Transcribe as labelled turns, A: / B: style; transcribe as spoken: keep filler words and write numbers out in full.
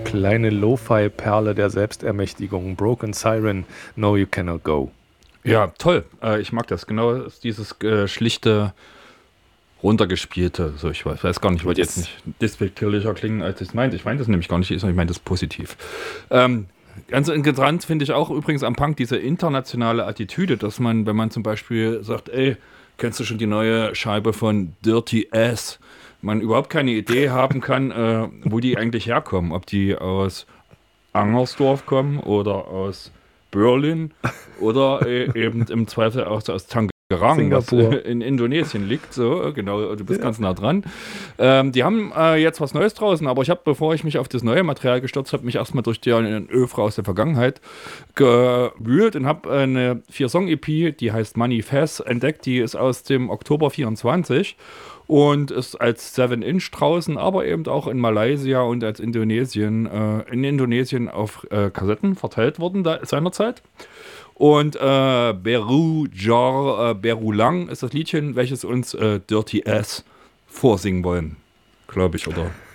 A: kleine Lo-Fi-Perle der Selbstermächtigung. Broken Siren, No You Cannot Go.
B: Ja, toll. Äh, ich mag das. Genau dieses äh, schlichte, runtergespielte. So, ich weiß, weiß gar nicht, ich wollte jetzt nicht despektierlicher klingen, als ich es meinte. Ich meine das nämlich gar nicht, ich meine das positiv. Ähm, ganz interessant finde ich auch übrigens am Punk diese internationale Attitüde, dass man, wenn man zum Beispiel sagt, ey, kennst du schon die neue Scheibe von Dirty Ass? Man überhaupt keine Idee haben kann, äh, wo die eigentlich herkommen. Ob die aus Angersdorf kommen oder aus Berlin oder äh, eben im Zweifel auch so aus Tangerang, was in Indonesien liegt. So, genau, du bist ja ganz nah dran. Ähm, die haben äh, jetzt was Neues draußen, aber ich habe, bevor ich mich auf das neue Material gestürzt habe, mich erstmal durch die Öfre aus der Vergangenheit gewühlt und habe eine vier-Song-E P, die heißt Money Fast, entdeckt. Die ist aus dem Oktober vierundzwanzig und ist als seven Inch draußen, aber eben auch in Malaysia und als Indonesien, äh, in Indonesien auf äh, Kassetten verteilt worden da, seinerzeit. Und äh, Beru Jar, äh, Berulang ist das Liedchen, welches uns äh, Dirty Ass vorsingen wollen, glaube ich, oder